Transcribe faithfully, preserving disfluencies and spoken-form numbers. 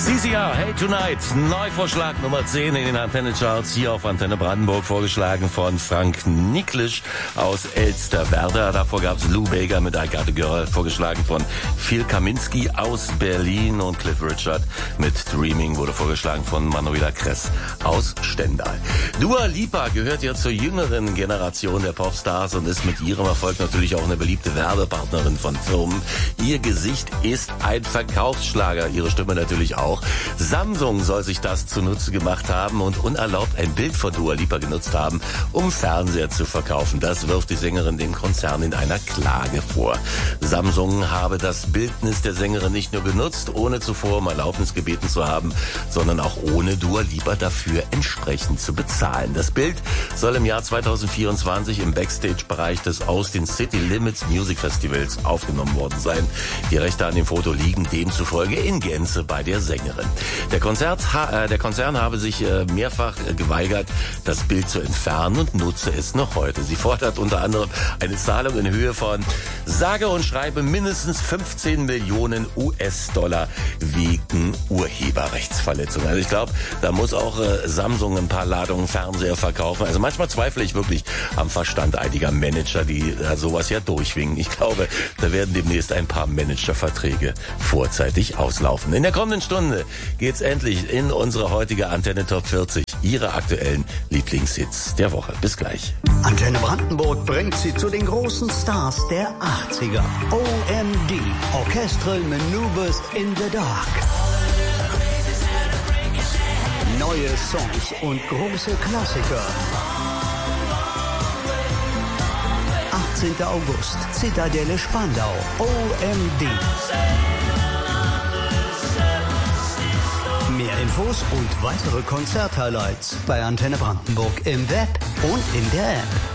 C C R, Hey Tonight, Neuvorschlag Nummer zehn in den Antenne-Charts, hier auf Antenne Brandenburg, vorgeschlagen von Frank Niklisch aus Elsterwerda. Davor gab es Lou Bega mit I Got a Girl, vorgeschlagen von Phil Kaminski aus Berlin, und Cliff Richard mit Dreaming wurde vorgeschlagen von Manuela Kress aus Stendal. Dua Lipa gehört ja zur jüngeren Generation der Popstars und ist mit ihrem Erfolg natürlich auch eine beliebte Werbepartnerin von Firmen. Ihr Gesicht ist ein Verkaufsschlager, ihre Stimme natürlich auch. Samsung soll sich das zunutze gemacht haben und unerlaubt ein Bild von Dua Lipa genutzt haben, um Fernseher zu verkaufen. Das wirft die Sängerin dem Konzern in einer Klage vor. Samsung habe das Bildnis der Sängerin nicht nur genutzt, ohne zuvor um Erlaubnis gebeten zu haben, sondern auch ohne Dua Lipa dafür entsprechend zu bezahlen. Das Bild soll im Jahr zweitausendvierundzwanzig im Backstage-Bereich des Austin City Limits Music Festivals aufgenommen worden sein. Die Rechte an dem Foto liegen demzufolge in Gänze bei der Sängerin. Der, Konzert, äh, der Konzern habe sich äh, mehrfach äh, geweigert, das Bild zu entfernen und nutze es noch heute. Sie fordert unter anderem eine Zahlung in Höhe von sage und schreibe mindestens fünfzehn Millionen U S-Dollar wegen Urheberrechtsverletzung. Also ich glaube, da muss auch äh, Samsung ein paar Ladungen Fernseher verkaufen. Also manchmal zweifle ich wirklich am Verstand einiger Manager, die äh, sowas ja durchwinken. Ich glaube, da werden demnächst ein paar Managerverträge vorzeitig auslaufen. In der kommenden Stunde geht's endlich in unsere heutige Antenne Top vierzig. Ihre aktuellen Lieblingshits der Woche. Bis gleich. Antenne Brandenburg bringt Sie zu den großen Stars der achtziger. O M D, Orchestral Maneuvers in the Dark. Neue Songs und große Klassiker. achtzehnter August, Zitadelle Spandau, O M D. Mehr Infos und weitere Konzerthighlights bei Antenne Brandenburg im Web und in der App.